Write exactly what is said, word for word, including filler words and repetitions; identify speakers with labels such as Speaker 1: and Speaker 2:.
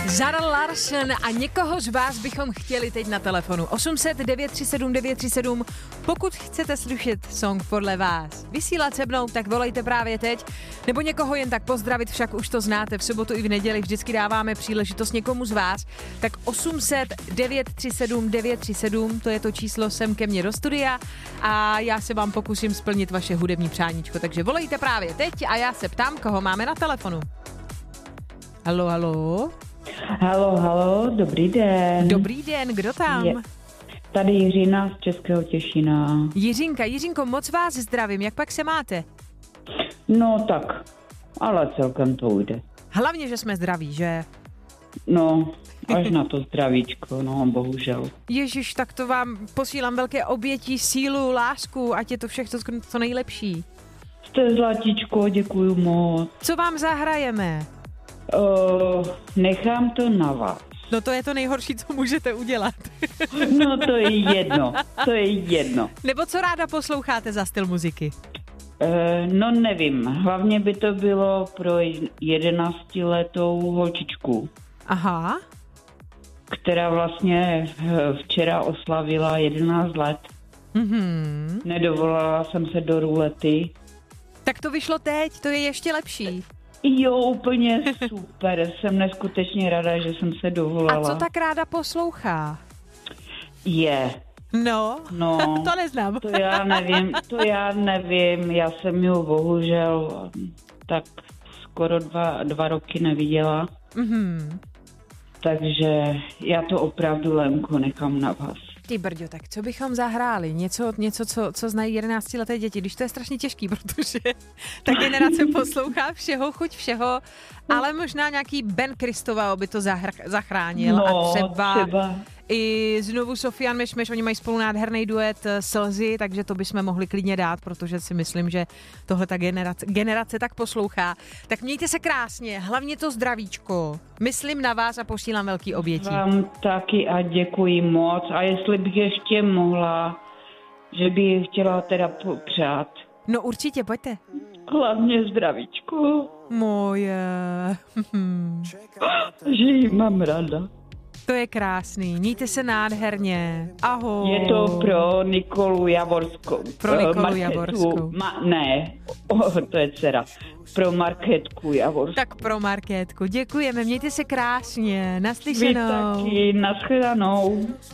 Speaker 1: Zara Larsson a někoho z vás bychom chtěli teď na telefonu. osm set devět tři sedm devět tři sedm. Pokud chcete slyšet song podle vás, vysílat se mnou, tak volejte právě teď. Nebo někoho jen tak pozdravit, však už to znáte, v sobotu i v neděli vždycky dáváme příležitost někomu z vás. Tak osm set devět tři sedm devět tři sedm, to je to číslo sem ke mně do studia a já se vám pokusím splnit vaše hudební přáníčko. Takže volejte právě teď a já se ptám, koho máme na telefonu. Halo, halo.
Speaker 2: Halo, halo, dobrý den.
Speaker 1: Dobrý den, kdo tam?
Speaker 2: Je, tady Jiřina z Českého Těšína.
Speaker 1: Jiřinka, Jiřinko, moc vás zdravím, jak pak se máte?
Speaker 2: No tak, ale celkem to jde.
Speaker 1: Hlavně, že jsme zdraví, že?
Speaker 2: No, až na to zdravíčko, no, bohužel.
Speaker 1: Ježiš, tak to vám posílám velké oběti, sílu, lásku, ať je to všechno co nejlepší.
Speaker 2: Jste zlatíčko, děkuju moc.
Speaker 1: Co vám zahrajeme?
Speaker 2: Uh, nechám to na vás.
Speaker 1: No to je to nejhorší, co můžete udělat.
Speaker 2: No to je jedno, to je jedno.
Speaker 1: Nebo co ráda posloucháte za styl muziky?
Speaker 2: Uh, no nevím, hlavně by to bylo pro jedenáctiletou holčičku.
Speaker 1: Aha.
Speaker 2: Která vlastně včera oslavila jedenáct let.
Speaker 1: Mhm.
Speaker 2: Nedovolala jsem se do rulety.
Speaker 1: Tak to vyšlo teď, to je ještě lepší.
Speaker 2: Jo, úplně super. Jsem neskutečně ráda, že jsem se dovolala.
Speaker 1: A co tak ráda poslouchá?
Speaker 2: Je.
Speaker 1: No,
Speaker 2: no
Speaker 1: to neznám.
Speaker 2: To já nevím, to já nevím. Já jsem ji bohužel tak skoro dva, dva roky neviděla.
Speaker 1: Mhm.
Speaker 2: Takže já to opravdu, Lenko, nechám na vás.
Speaker 1: Ty brďo, tak co bychom zahráli? Něco, něco co, co znají jedenáctileté děti, když to je strašně těžký, protože ta generace poslouchá všeho, chuť všeho, ale možná nějaký Ben Kristová by to zahr- zachránil
Speaker 2: no,
Speaker 1: a třeba,
Speaker 2: třeba
Speaker 1: i znovu Sofian Mešmeš, oni mají spolu nádherný duet Slzy, takže to bychom mohli klidně dát, protože si myslím, že tohle ta generace, generace tak poslouchá. Tak mějte se krásně, hlavně to zdravíčko. Myslím na vás a posílám velký obětí.
Speaker 2: Vám taky a děkuji moc. A jestli bych ještě mohla, že bych chtěla teda popřát.
Speaker 1: No určitě, pojďte.
Speaker 2: Hlavně zdravíčko.
Speaker 1: Moje.
Speaker 2: Že jí mám ráda.
Speaker 1: To je krásný, mějte se nádherně. Ahoj.
Speaker 2: Je to pro Nikolu Javorskou.
Speaker 1: Pro Nikolu
Speaker 2: Marketu,
Speaker 1: Javorskou.
Speaker 2: Ma, ne, oh, to je dcera. Pro Marketku Javorskou.
Speaker 1: Tak pro Markétku. Děkujeme, mějte se krásně.
Speaker 2: Vy
Speaker 1: Naslyšenou.
Speaker 2: taky, nashledanou.